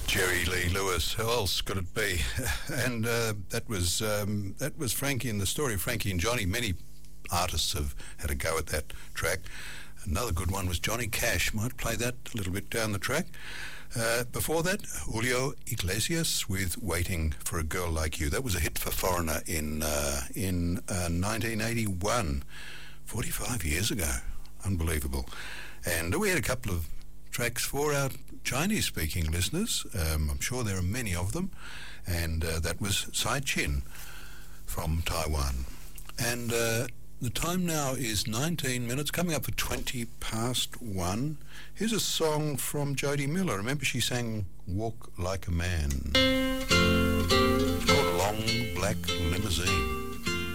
Jerry Lee Lewis. Who else could it be? And that was Frankie and the story of Frankie and Johnny. Many artists have had a go at that track. Another good one was Johnny Cash. Might play that a little bit down the track. Before that, Julio Iglesias with Waiting for a Girl Like You. That was a hit for Foreigner in 1981, 45 years ago. Unbelievable. And we had a couple of tracks for our Chinese-speaking listeners. I'm sure there are many of them. And that was Sai Chin from Taiwan. And the time now is 19 minutes, coming up for 20 past 1. Here's a song from Jody Miller. Remember she sang Walk Like a Man. It's called Long Black Limousine.